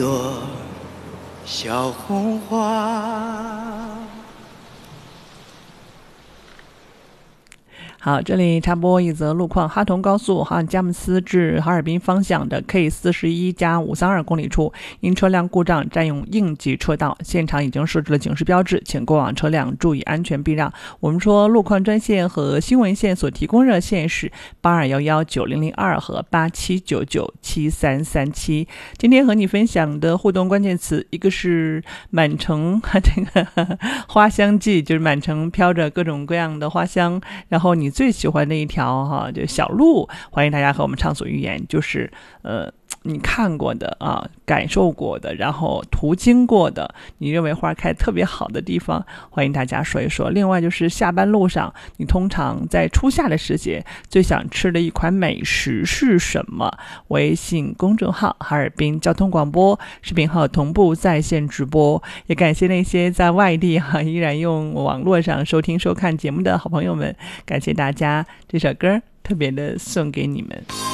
朵小红花。 好，这里插播一则路况，哈同高速佳木斯至哈尔滨方向的 K41+532公里处，因车辆故障占用应急车道，现场已经设置了警示标志，请过往车辆注意安全避让。我们说路况专线和新闻线所提供热线是82119002和87997337。今天和你分享的互动关键词，一个是满城这个花香季，就是满城飘着各种各样的花香，然后你最喜欢的一条就小路，欢迎大家和我们畅所欲言，就是你看过的感受过的，然后途经过的，你认为花开特别好的地方，欢迎大家说一说。另外就是下班路上，你通常在初夏的时节最想吃的一款美食是什么？微信公众号哈尔滨交通广播视频号同步在线直播，也感谢那些在外地依然用网络上收听收看节目的好朋友们，感谢大家。这首歌特别的送给你们。